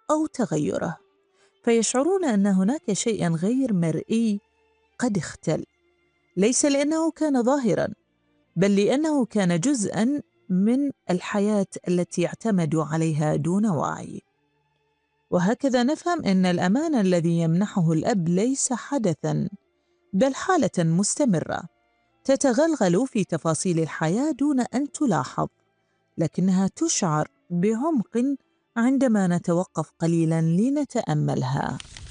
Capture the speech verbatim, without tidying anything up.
أو تغيره، فيشعرون أن هناك شيئا غير مرئي قد اختل، ليس لأنه كان ظاهرا، بل لأنه كان جزءا من الحياة التي اعتمدوا عليها دون وعي. وهكذا نفهم أن الأمان الذي يمنحه الأب ليس حدثا، بل حالة مستمرة تتغلغل في تفاصيل الحياة دون أن تلاحظ، لكنها تشعر بعمق عندما نتوقف قليلا لنتأملها.